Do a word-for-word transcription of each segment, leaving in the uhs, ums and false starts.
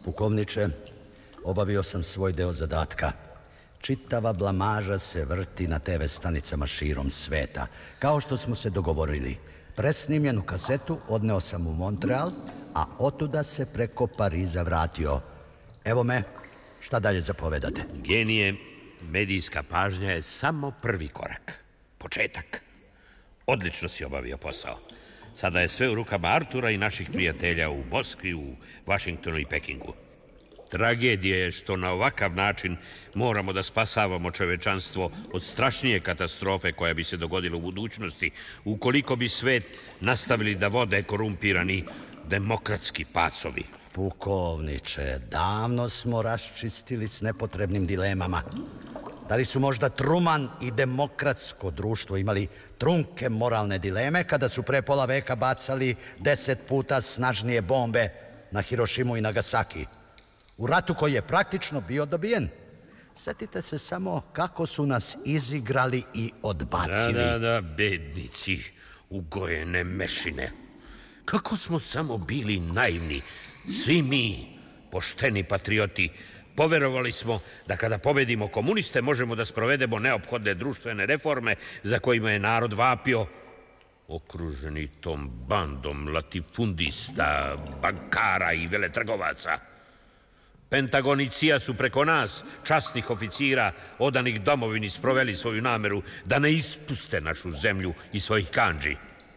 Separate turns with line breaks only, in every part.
Pukovniče, obavio sam svoj deo zadatka. Čitava blamaža se vrti na te ve stanicama širom sveta. Kao što smo se dogovorili, presnimljenu kasetu odneo sam u Montreal, a otuda se preko Pariza vratio. Evo me, šta dalje zapovedate?
Genije, medijska pažnja je samo prvi korak. Početak. Odlično si obavio posao. Sada je sve u rukama Artura i naših prijatelja u Moskvi, u Vašingtonu i Pekingu. Tragedija je što na ovakav način moramo da spasavamo čovečanstvo od strašnije katastrofe koja bi se dogodila u budućnosti ukoliko bi svet nastavili da vode korumpirani demokratski pacovi.
Pukovniče, davno smo raščistili s nepotrebnim dilemama. Da li su možda Truman i demokratsko društvo imali trunke moralne dileme kada su pre pola veka bacali deset puta snažnije bombe na Hirošimu i Nagasaki? U ratu koji je praktično bio dobijen. Setite se samo kako su nas izigrali i odbacili.
Da, da, da, bednici, ugojene mešine. Kako smo samo bili naivni. Svi mi, pošteni patrioti, poverovali smo da kada pobedimo komuniste možemo da sprovedemo neophodne društvene reforme za kojima je narod vapio, okruženi tom bandom latifundista, bankara i veletrgovaca. Pentagon i C I A su preko nas, časnih oficira, odanih domovini, sproveli svoju nameru da ne ispuste našu zemlju iz svojih kandži.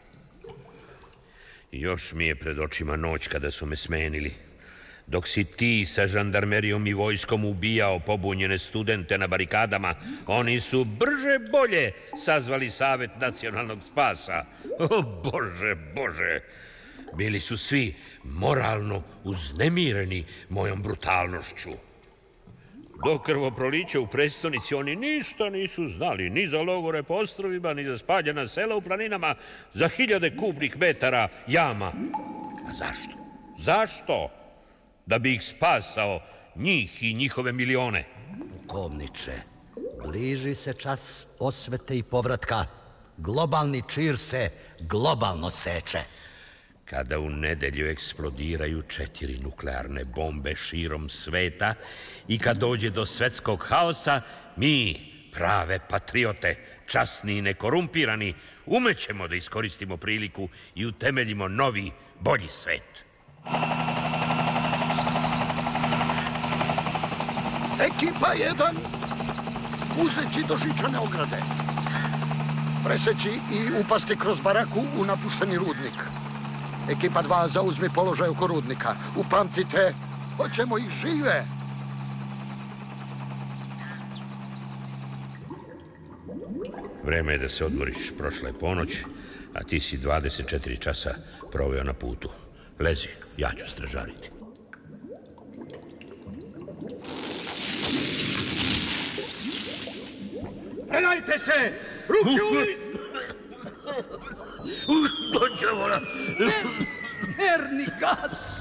Još mi je pred očima noć kada su me smenili. Dok si ti sa žandarmerijom i vojskom ubijao pobunjene studente na barikadama, oni su brže bolje sazvali Savet nacionalnog spasa. O, Bože, Bože! Bili su svi moralno uznemireni mojom brutalnošću. Do krvoprolića u prestonici oni ništa nisu znali, ni za logore po ostrvima, ni za spaljena sela u planinama, za hiljade kubnih metara jama. A zašto? Zašto? Da bi ih spasao, njih i njihove milione.
Pukovniče, bliži se čas osvete i povratka. Globalni čir se globalno seče.
Kada u nedelju eksplodiraju četiri nuklearne bombe širom sveta i kad dođe do svetskog haosa, mi, prave patriote, časni i nekorumpirani, umećemo da iskoristimo priliku i utemeljimo novi, bolji svet.
Ekipa jedan, uzeći do žičane ograde. Preseći i upasti kroz baraku u napušteni rudnik. Ekipa dva zauzmi položaj oko rudnika. Upamtite, hoćemo ih žive.
Vreme je da se odmoriš, prošla je ponoć, a ti si dvadeset četiri časa proveo na putu. Lezi, ja ću stražariti.
Predajte se! Ruke ulic!
Dođe vola!
Herni gas!